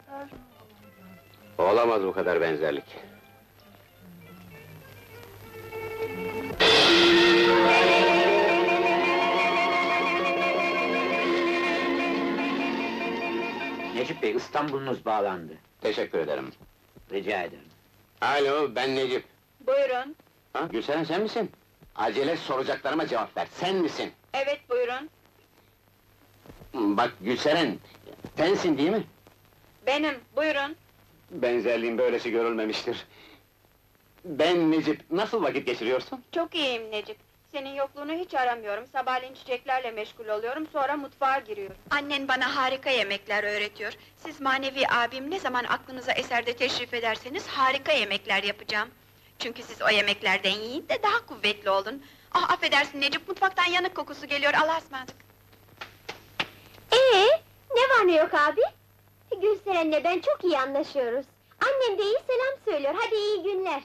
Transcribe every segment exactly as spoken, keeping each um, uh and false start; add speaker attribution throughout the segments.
Speaker 1: Olamaz bu kadar benzerlik.
Speaker 2: Necip Bey, İstanbul'unuz bağlandı.
Speaker 1: Teşekkür ederim.
Speaker 2: Rica ederim.
Speaker 1: Alo, ben Necip.
Speaker 3: Buyurun.
Speaker 1: Ha, Gülseren sen misin? Acele soracaklarıma cevap ver, sen misin?
Speaker 3: Evet, buyurun.
Speaker 1: Bak Gülseren, sensin değil mi?
Speaker 3: Benim, buyurun.
Speaker 1: Benzerliğin böylesi görülmemiştir. Ben Necip, nasıl vakit geçiriyorsun?
Speaker 3: Çok iyiyim Necip. Senin yokluğunu hiç aramıyorum. Sabahleyin çiçeklerle meşgul oluyorum, sonra mutfağa giriyorum. Annen bana harika yemekler öğretiyor. Siz manevi abim ne zaman aklınıza eser de teşrif ederseniz harika yemekler yapacağım. Çünkü siz o yemeklerden yiyin de daha kuvvetli olun. Ah affedersin Necip, mutfaktan yanık kokusu geliyor, Allah'a ısmarladık.
Speaker 4: Ee, ne var ne yok abi? Gülseren'le ben çok iyi anlaşıyoruz. Annem de iyi selam söylüyor, hadi iyi günler.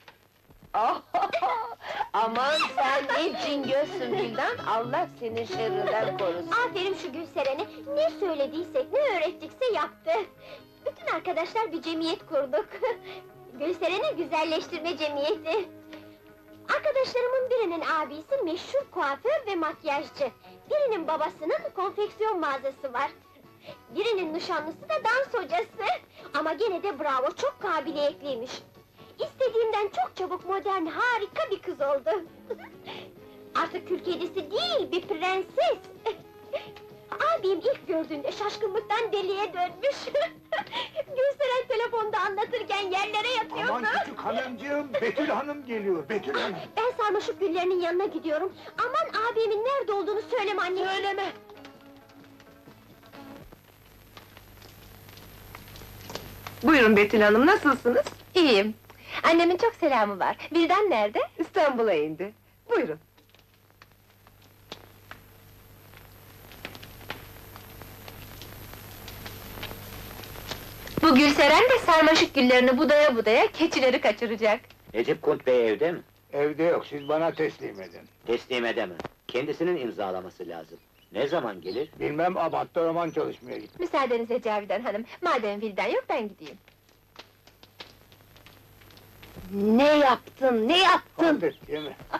Speaker 5: Aman sen ne cingözsün Bildan, Allah seni şerrinden korusun.
Speaker 4: Aferin şu Gülseren'e, ne söylediysek, ne öğrettikse yaptı. Bütün arkadaşlar bir cemiyet kurduk. Gülseren'e güzelleştirme cemiyeti. Arkadaşlarımın birinin abisi meşhur kuaför ve makyajcı. Birinin babasının konfeksiyon mağazası var. Birinin nişanlısı da dans hocası. Ama gene de bravo, çok kabiliyetliymiş. İstediğimden çok çabuk modern, harika bir kız oldu. Artık kül kedisi değil, bir prenses! Abim ilk gördüğünde şaşkınlıktan deliye dönmüş. Gülseren telefonda anlatırken yerlere yatıyordu.
Speaker 6: Aman küçük hanımcığım, Betül Hanım geliyor, Betül Hanım!
Speaker 4: Ben sarmaşık güllerinin yanına gidiyorum. Aman abimin nerede olduğunu söyleme anne.
Speaker 5: Söyleme!
Speaker 7: Buyurun Betül Hanım, nasılsınız?
Speaker 4: İyiyim. Annemin çok selamı var. Vildan nerede?
Speaker 7: İstanbul'a indi. Buyurun.
Speaker 4: Bu Gülseren de sarmaşık güllerini budaya budaya keçileri kaçıracak.
Speaker 2: Necip Kunt Bey evde mi?
Speaker 6: Evde yok, siz bana teslim edin.
Speaker 2: Teslim edemem. Kendisinin imzalaması lazım. Ne zaman gelir?
Speaker 6: Bilmem, Abat'ta roman çalışmaya gitti.
Speaker 4: Müsaadenizle Cavidan Hanım, madem Vildan yok ben gideyim.
Speaker 5: Ne yaptın, ne yaptın?
Speaker 6: Affet, değil mi?